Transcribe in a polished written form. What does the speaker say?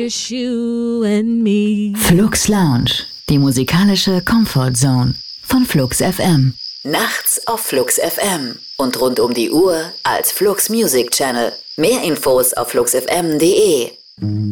just you and me. Flux Lounge, die musikalische Comfort Zone von Flux FM. Nachts auf Flux FM und rund um die Uhr als Flux Music Channel. Mehr Infos auf fluxfm.de.